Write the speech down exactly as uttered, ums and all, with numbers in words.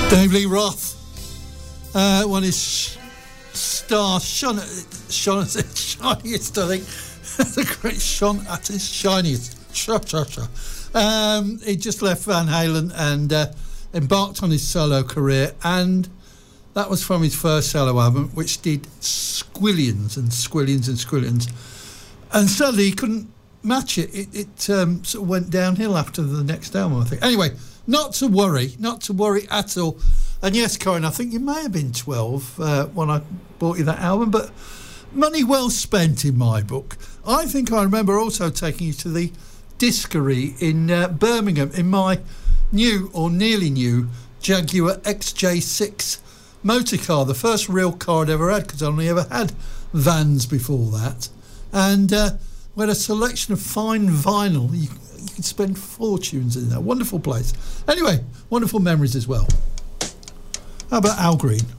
Dave Lee Roth, uh, one of his stars, shone, shone at his shiniest, I think. The great shone at his shiniest. Sure, sure, sure. Um, he just left Van Halen and uh, embarked on his solo career, and that was from his first solo album, which did squillions and squillions and squillions. And sadly, he couldn't match it. It, it um, sort of went downhill after the next album, I think. Anyway, not to worry, not to worry at all. And yes, Corinne, I think you may have been twelve uh, when I bought you that album, but money well spent in my book. I think I remember also taking you to the Discovery in uh, Birmingham in my new or nearly new Jaguar X J six motor car, the first real car I'd ever had, because I only ever had vans before that. And uh, we had a selection of fine vinyl. You, you could spend fortunes in that. Wonderful place. Anyway, wonderful memories as well. How about Al Green?